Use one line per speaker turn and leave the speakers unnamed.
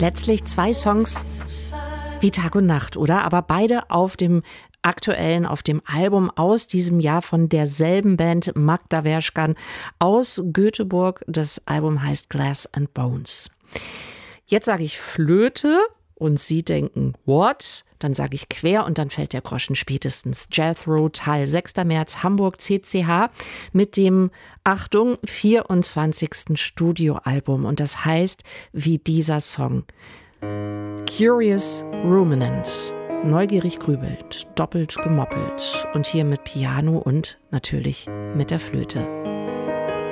Letztlich 2 Songs wie Tag und Nacht, oder? Aber beide auf dem Album aus diesem Jahr von derselben Band, Magda Werschkan aus Göteborg. Das Album heißt Glass and Bones. Jetzt sage ich Flöte und Sie denken, what? Dann sage ich quer und dann fällt der Groschen spätestens. Jethro Tull, 6. März, Hamburg, CCH, mit dem, Achtung, 24. Studioalbum. Und das heißt, wie dieser Song. Curious Ruminant. Neugierig grübelt, doppelt gemoppelt. Und hier mit Piano und natürlich mit der Flöte.